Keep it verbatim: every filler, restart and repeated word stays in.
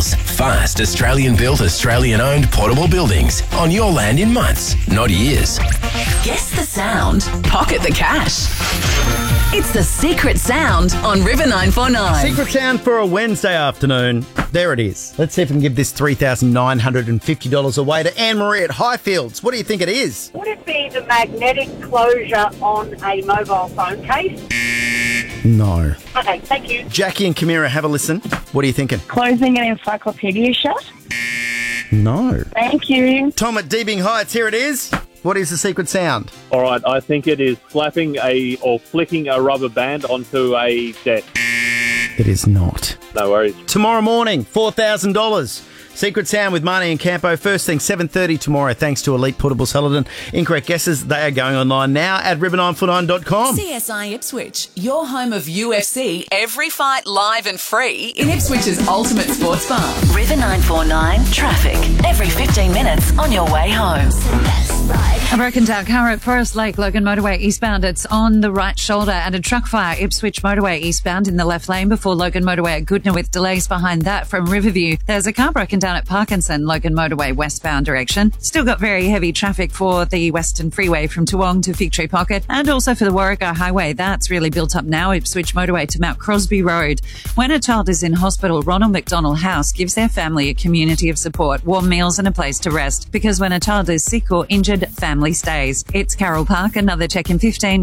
Portables. Fast, Australian-built, Australian-owned portable buildings on your land in months, not years. Guess the sound. Pocket the cash. It's the Secret Sound on River nine four nine. Secret sound for a Wednesday afternoon. There it is. Let's see if we can give this three thousand nine hundred fifty dollars away to Anne-Marie at Highfields. What do you think it is? Would it be the magnetic closure on a mobile phone case? No. Okay, thank you. Jackie and Kamira, have a listen. What are you thinking? Closing an encyclopedia shut? No. Thank you. Tom at Deebing Heights, here it is. What is the secret sound? All right, I think it is slapping a or flicking a rubber band onto a desk. It is not. No worries. Tomorrow morning, four thousand dollars. Secret Sound with Marnie and Campo. First thing, seven thirty tomorrow, thanks to Elite Portable Celadon. Incorrect guesses, they are going online now at river nine four nine dot com. C S I Ipswich, your home of U F C, every fight live and free in Ipswich's ultimate sports bar. River nine four nine, traffic, every fifteen minutes on your way home. A broken down car at Forest Lake, Logan Motorway eastbound. It's on the right shoulder, and a truck fire, Ipswich Motorway eastbound in the left lane before Logan Motorway at Goodna with delays behind that from Riverview. There's a car broken down at Parkinson, Logan Motorway westbound direction. Still got very heavy traffic for the Western Freeway from Toowong to Fig Tree Pocket, and also for the Warrego Highway. That's really built up now, Ipswich Motorway to Mount Crosby Road. When a child is in hospital, Ronald McDonald House gives their family a community of support, warm meals and a place to rest, because when a child is sick or injured, family stays. It's Carroll Park. Another check in fifteen